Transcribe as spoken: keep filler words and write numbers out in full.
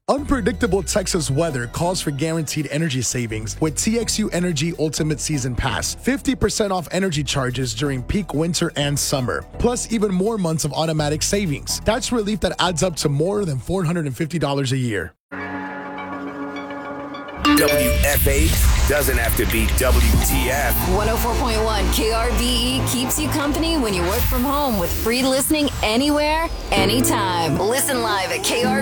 Unpredictable Texas weather calls for guaranteed energy savings with T X U Energy Ultimate Season Pass. fifty percent off energy charges during peak winter and summer, plus even more months of automatic savings. That's relief that adds up to more than four hundred fifty dollars a year. W F H doesn't have to be W T F. one oh four point one K R B E keeps you company when you work from home with free listening anywhere, anytime. Listen live at K R